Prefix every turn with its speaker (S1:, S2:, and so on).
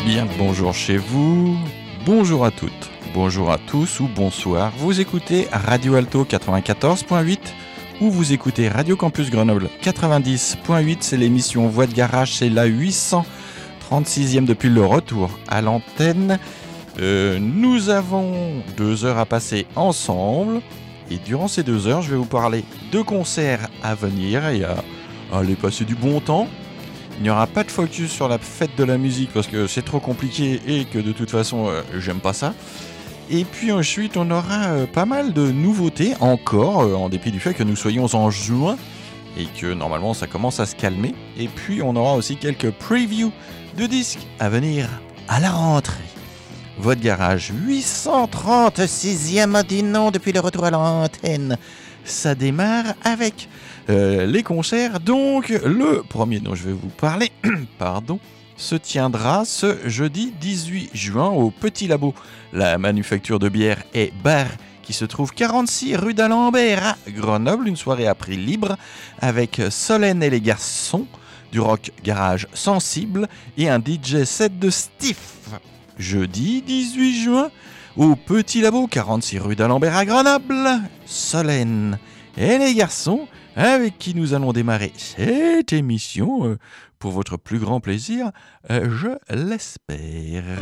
S1: Bien le bonjour chez vous, bonjour à toutes, bonjour à tous ou bonsoir. Vous écoutez Radio Alto 94.8 ou vous écoutez Radio Campus Grenoble 90.8. C'est l'émission Voix de Garage, c'est la 836e depuis le retour à l'antenne. Nous avons 2 heures à passer ensemble et durant ces 2 heures, je vais vous parler de concerts à venir et à aller passer du bon temps. Il n'y aura pas de focus sur la fête de la musique parce que c'est trop compliqué et que de toute façon j'aime pas ça. Et puis ensuite on aura pas mal de nouveautés encore en dépit du fait que nous soyons en juin et que normalement ça commence à se calmer. Et puis on aura aussi quelques previews de disques à venir à la rentrée. Votre garage 836e du nom depuis le retour à l'antenne. Ça démarre avec les concerts. Donc le premier dont je vais vous parler se tiendra ce jeudi 18 juin au Petit Labo, la manufacture de bière et bar qui se trouve 46 rue d'Alembert à Grenoble. Une soirée à prix libre avec Solène et les garçons, du rock garage sensible et un DJ set de Stiff. Jeudi 18 juin au Petit Labo, 46 rue d'Alembert à Grenoble, Solène et les garçons avec qui nous allons démarrer cette émission pour votre plus grand plaisir, je l'espère.